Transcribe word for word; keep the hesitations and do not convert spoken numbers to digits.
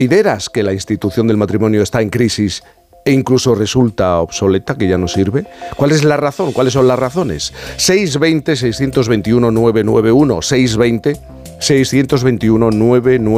¿Consideras que la institución del matrimonio está en crisis e incluso resulta obsoleta, que ya no sirve? ¿Cuál es la razón? ¿Cuáles son las razones? seis dos cero, seis dos uno, nueve nueve uno, seis dos cero, seis dos uno, nueve nueve uno.